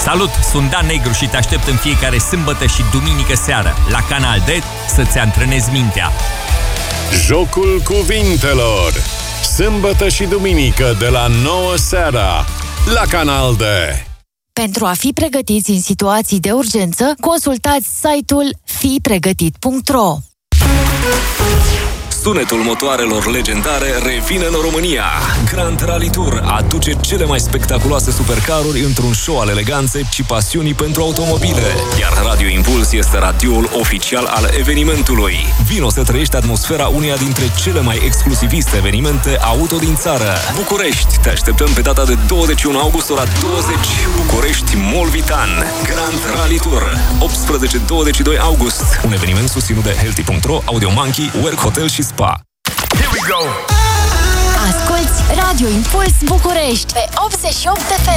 Salut, sunt Dan Negru și te aștept în fiecare sâmbătă și duminică seară la Canal D să-ți antrenezi mintea. Jocul cuvintelor. Sâmbătă și duminică de la 9 seara la Canal D. Pentru a fi pregătiți în situații de urgență, consultați site-ul fipregătit.ro. Sunetul motoarelor legendare revine în România. Grand Rally Tour aduce cele mai spectaculoase supercaruri într-un show al eleganței și pasiunii pentru automobile. Iar Radio Impuls este radioul oficial al evenimentului. Vino să trăiești atmosfera uneia dintre cele mai exclusiviste evenimente auto din țară. București, te așteptăm pe data de 21 august ora 20. București Molvitan. Grand Rally Tour 18-22 august. Un eveniment susținut de Healthy.ro, Audio Monkey, Work Hotel și Spa. Here we go! Asculți Radio Impuls București pe 88 FM.